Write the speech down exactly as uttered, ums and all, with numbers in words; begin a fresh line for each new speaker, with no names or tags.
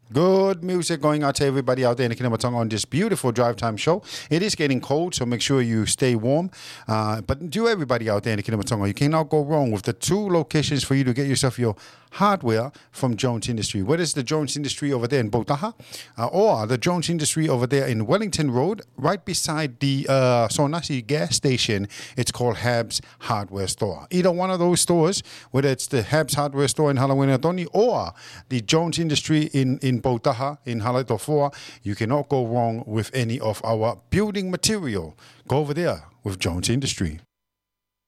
Good music going out to everybody out there in the Kinabatonga on this beautiful drive time show. It is getting cold, so make sure you stay warm. Uh, but to everybody out there in the Kinabatonga, you cannot go wrong with the two locations for you to get yourself your hardware from Jones Industry. Whether it's the Jones Industry over there in Botaha uh, or the Jones Industry over there in Wellington Road, right beside the uh, Sonasi gas station, it's called Habs Hardware Store. Either one of those stores, whether it's the Habs Hardware Store in Halawinatoni or the Jones Industry in, in Botaha, in Halaitofoa, you cannot go wrong with any of our building material. Go over there with Jones Industry.